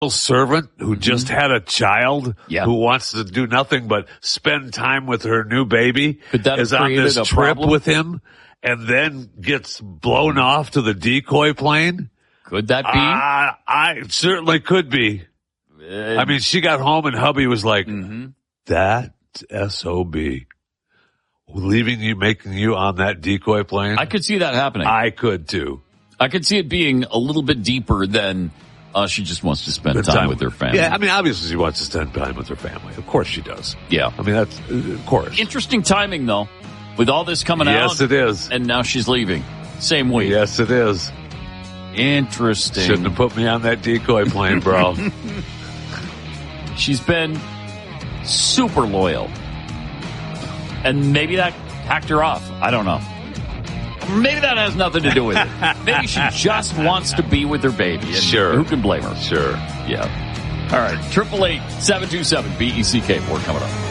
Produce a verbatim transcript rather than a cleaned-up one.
servant who just had a child Yeah. who wants to do nothing but spend time with her new baby Could that have is on created this a trip problem? with him and then gets blown off to the decoy plane? Could that be? Uh, I it certainly could be. Uh, I mean, she got home and hubby was like, mm-hmm. that S O B. Leaving you, making you on that decoy plane? I could see that happening. I could too. I could see it being a little bit deeper than uh, she just wants to spend Good time, with her family. Yeah, I mean, obviously she wants to spend time with her family. Of course she does. Yeah. I mean, that's, uh, of course. Interesting timing, though, with all this coming out. Yes, it is. And now she's leaving. Same week. Yes, it is. Interesting. Shouldn't have put me on that decoy plane, bro. She's been super loyal. And maybe that hacked her off. I don't know. Maybe that has nothing to do with it. Maybe she just wants to be with her baby. And Sure. who can blame her? Sure. Yeah. All right. Triple eight seven two seven B E C K. More coming up.